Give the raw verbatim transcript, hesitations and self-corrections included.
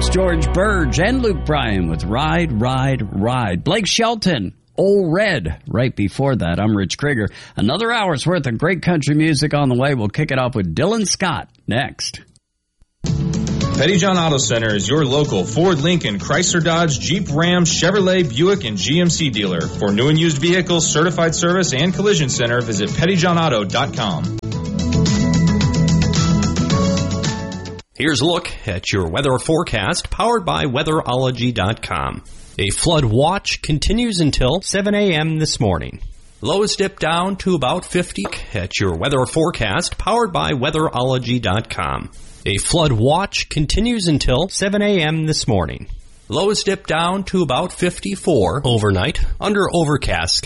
It's George Burge and Luke Bryan with Ride, Ride, Ride. Blake Shelton, Old Red, right before that. I'm Rich Krieger. Another hour's worth of great country music on the way. We'll kick it off with Dylan Scott next. Pettyjohn Auto Center is your local Ford, Lincoln, Chrysler, Dodge, Jeep, Ram, Chevrolet, Buick, and G M C dealer. For new and used vehicles, certified service, and collision center, visit pettyjohn auto dot com. Here's a look at your weather forecast, powered by weatherology dot com. A flood watch continues until seven a.m. this morning. Lows dip down to about fifty. At your weather forecast, powered by weatherology dot com. A flood watch continues until seven a.m. this morning. Lows dip down to about fifty-four overnight under overcast skies.